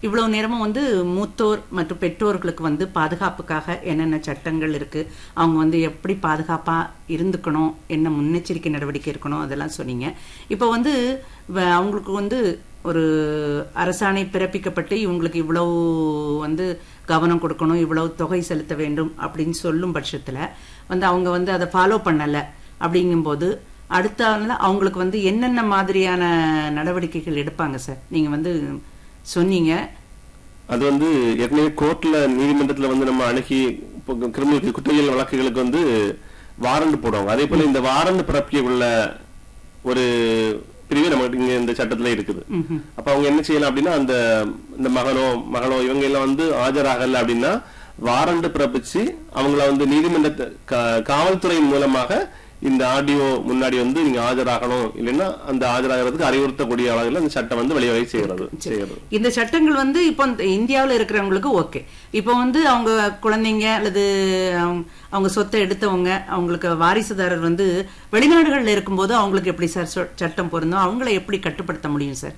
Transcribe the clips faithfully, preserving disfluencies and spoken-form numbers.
இவ்வளவு நேரமும் வந்து மூத்தோர் மற்றும் பெற்றோர்களுக்கு வந்து பாதுகாப்புக்காக என்னென்ன சட்டங்கள் இருக்கு, அவங்க வந்து எப்படி பாதுகாப்பா இருந்துக்கணும், என்ன முன்னெச்சரிக்கை நடவடிக்கை இருக்கணும், அதெல்லாம் சொன்னீங்க. இப்போ வந்து அவங்களுக்கு வந்து ஒரு அரசாணை பிறப்பிக்கப்பட்டு இவங்களுக்கு இவ்வளவு வந்து கவனம் கொடுக்கணும், இவ்வளவு தொகை செலுத்த வேண்டும் அப்படின்னு சொல்லும் பட்சத்துல வந்து அவங்க வந்து அதை ஃபாலோ பண்ணல அப்படிங்கும்போது அடுத்த அவங்களுக்கு வந்து என்னென்ன மாதிரியான நடவடிக்கைகள் எடுப்பாங்க சார்? நீங்க வந்து சொன்னீங்க அது வந்து ஏற்கனவே கோர்ட்ல நீதிமன்றத்துல வந்து நம்ம அணுகி கிரிமினல் குற்றவியல் வழக்குகளுக்கு வந்து வாரண்ட் போடுவாங்க. அதே போல இந்த வாரண்ட் பிறப்பிக்க உள்ள ஒரு பிரிவு நமக்கு இங்க இந்த சட்டத்துல இருக்குது. அப்ப அவங்க என்ன செய்யலாம் அப்படின்னா, அந்த இந்த மகனோ மகளோ இவங்க எல்லாம் வந்து ஆஜராகல அப்படின்னா வாரண்ட் பிறப்பிச்சு அவங்கள வந்து நீதிமன்ற காவல்துறையின் மூலமாக இந்த ஆடியோ முன்னாடி வந்து நீங்க ஆஜராகணும், இல்லைன்னா அந்த ஆஜராகிறதுக்கு அறிவுறுத்தக்கூடிய அளவில் அந்த சட்டம் வந்து வழிவகை செய்யறது செய்யறது இந்த சட்டங்கள் வந்து இப்போ இந்தியாவில் இருக்கிறவங்களுக்கு ஓகே. இப்போ வந்து அவங்க குழந்தைங்க அல்லது அவங்க சொத்தை எடுத்தவங்க, அவங்களுக்கு வாரிசுதாரர் வந்து வெளிநாடுகள்ல இருக்கும்போது அவங்களுக்கு எப்படி சார் சட்டம் பொருந்தும், அவங்களை எப்படி கட்டுப்படுத்த முடியும் சார்?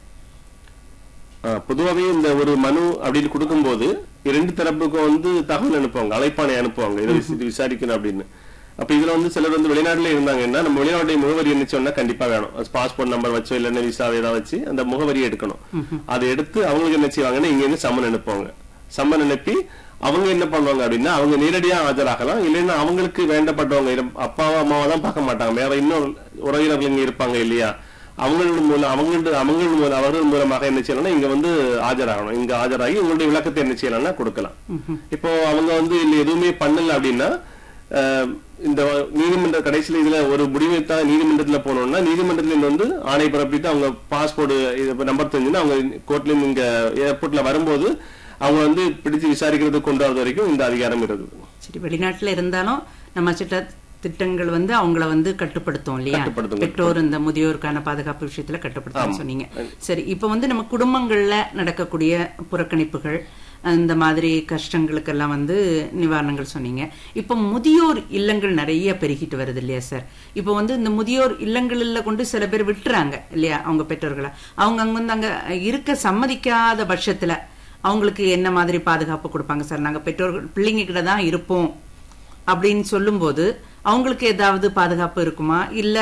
பொதுவாகவே இந்த ஒரு மனு அப்படின்னு கொடுக்கும் போது இரண்டு தரப்புக்கும் வந்து தகவல் அனுப்புவாங்க, அழைப்பானை அனுப்புவாங்க, இதை விசாரிக்கணும் அப்படின்னு. அப்ப இதுல வந்து சிலர் வந்து வெளிநாட்டுல இருந்தாங்கன்னா நம்ம வெளிநாட்டுடைய முகவரி என்னச்சோம்னா கண்டிப்பா வேணும். பாஸ்போர்ட் நம்பர் வச்சோ இல்லைன்னா விசா ஏதாவது வச்சு அந்த முகவரியை எடுக்கணும். அதை எடுத்து அவங்களுக்கு என்ன செய்வாங்கன்னா இங்க இருந்து சம்மன் அனுப்புவாங்க. சம்மன் அனுப்பி அவங்க என்ன பண்ணுவாங்க அப்படின்னா அவங்க நேரடியா ஆஜராகலாம், இல்லைன்னா அவங்களுக்கு வேண்டப்பட்டவங்க அப்பாவோ அம்மாவோ தான் பார்க்க மாட்டாங்க, வேற இன்னும் உறவினர்கள் இங்க இருப்பாங்க இல்லையா, அவங்களோட மூலம் அவங்களோட அவங்களோட மூலம் அவர்கள் மூலமாக என்ன செய்யலாம்னா இங்க வந்து ஆஜராகணும். இங்க ஆஜராகி உங்களுடைய விளக்கத்தை என்ன செய்யலாம்னா கொடுக்கலாம். இப்போ அவங்க வந்து இல்ல எதுவுமே பண்ணல அப்படின்னா இந்த நீதிமன்ற கடைசியில இதுல ஒரு முடிவை தான் நீதிமன்றத்துல போனோம்னா நீதிமன்றத்துல வந்து ஆணை பிறப்பித்து அவங்க பாஸ்போர்ட் நம்பர் தெரிஞ்சுன்னா அவங்க கோர்ட்ல இருந்து இங்க ஏர்போர்ட்ல வரும்போது அவங்க வந்து பிடிச்சு விசாரிக்கிறது கொண்டு வரது வரைக்கும் இந்த அதிகாரம் இருக்குது. சரி, வெளிநாட்டுல இருந்தாலும் நம்ம சட்ட திட்டங்கள் வந்து அவங்கள வந்து கட்டுப்படுத்தும் இல்லையா, பெற்றோர் இந்த முதியோருக்கான பாதுகாப்பு விஷயத்துல கட்டுப்படுத்தும் சொன்னீங்க. சரி, இப்ப வந்து நம்ம குடும்பங்கள்ல நடக்கக்கூடிய புறக்கணிப்புகள் இந்த மாதிரி கஷ்டங்களுக்கெல்லாம் வந்து நிவாரணங்கள் சொன்னீங்க. இப்போ முதியோர் இல்லங்கள் நிறைய பெருகிட்டு வருது இல்லையா சார்? இப்போ வந்து இந்த முதியோர் இல்லங்கள்ல கொண்டு சில பேர் விட்டுறாங்க இல்லையா அவங்க பெற்றோர்களை, அவங்க அங்க வந்து அங்க இருக்க சம்மதிக்காத பட்சத்துல அவங்களுக்கு என்ன மாதிரி பாதுகாப்பு கொடுப்பாங்க சார்? நாங்க பெற்றோர்கள் பிள்ளைங்க கிட்ட தான் இருப்போம் அப்படின்னு சொல்லும் போது அவங்களுக்கு ஏதாவது பாதுகாப்பு இருக்குமா, இல்ல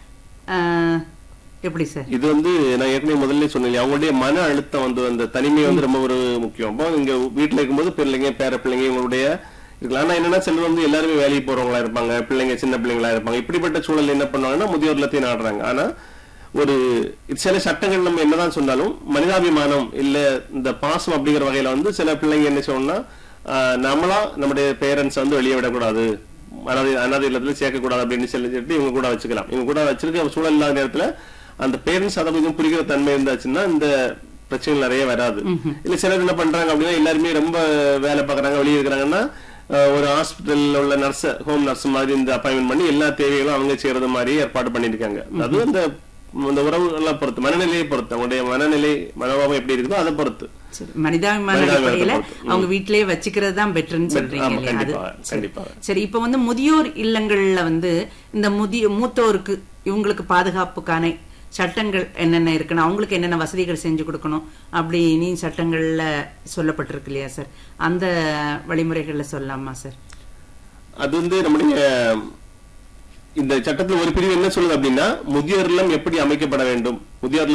எப்படி சார்? இது வந்து நான் ஏற்கனவே முதல்ல சொன்னேன், அவங்களுடைய மன அழுத்தம் வந்து அந்த தனிமை வந்து ரொம்ப ஒரு முக்கியம். இங்க வீட்டுல இருக்கும்போது பிள்ளைங்க பேர பிள்ளைங்க இவங்களுடைய இருக்கலாம். ஆனா என்னன்னா சிலர் வந்து எல்லாருமே வேலைக்கு போறவங்களா இருப்பாங்க, பிள்ளைங்க சின்ன பிள்ளைங்களா இருப்பாங்க. இப்படிப்பட்ட சூழல் என்ன பண்ணுவாங்கன்னா முதியோர் இல்லத்தையும் நாடுறாங்க. ஆனா ஒரு சில சட்டங்கள் நம்ம என்னதான் சொன்னாலும் மனிதாபிமானம் இல்ல இந்த பாசம் அப்படிங்கிற வகையில வந்து சில பிள்ளைங்க என்ன சொல்லணும்னா நம்மளா நம்முடைய பேரண்ட்ஸ் வந்து வெளியே விடக்கூடாது, அனாதை அனாதை இல்லத்துல சேர்க்கக்கூடாது அப்படின்னு சொல்லிட்டு இவங்க கூட வச்சுக்கலாம். இவங்க கூட வச்சிருக்க சூழல் இல்லாத நேரத்துல அந்த பேரண்ட்ஸ் அதை கொஞ்சம் புரிகிற தன்மை இருந்தாச்சுன்னா இந்த பிரச்சனைகள் நிறைய வராது. இல்ல சிலர் என்ன பண்றாங்க அப்படின்னா எல்லாருமே ரொம்ப வேலை பாக்குறாங்க, வெளியே இருக்கிறாங்கன்னா ஒரு ஹாஸ்பிட்டல்ல உள்ள நர்ஸ் ஹோம் நர்ஸ் மாதிரி இந்த அப்பாயின்மெண்ட் பண்ணி எல்லா தேவைகளும் அவங்க செய்யறது மாதிரி ஏற்பாடு பண்ணிருக்காங்க. அது அந்த இந்த உறவுகளை பொறுத்து, மனநிலையை பொறுத்து, அவங்களுடைய மனநிலை மனோபாவம் எப்படி இருக்குதோ அதை பொறுத்து மனிதாபிமான அவங்க வீட்டிலேயே வச்சுக்கிறது தான் பெட்டர்னு சொல்றீங்க. சரி, இப்ப வந்து முதியோர் இல்லங்கள்ல வந்து இந்த முதிய மூத்தோருக்கு இவங்களுக்கு பாதுகாப்புக்கான சட்டங்கள் என்னென்ன இருக்குன்னு, அவங்களுக்கு என்னென்ன வசதிகள் செஞ்சு கொடுக்கணும் அப்படின்னு சட்டங்கள்ல சொல்லப்பட்டிருக்கு இல்லையா சார்? அந்த வழிமுறைகள்ல சொல்லலாமா சார்? அது வந்து நம்முடைய இந்த சட்டத்தில் ஒரு பிரிவு என்ன சொல்லுது அப்படின்னா முதியோர் இல்லம் எப்படி அமைக்கப்பட வேண்டும், முதியோர்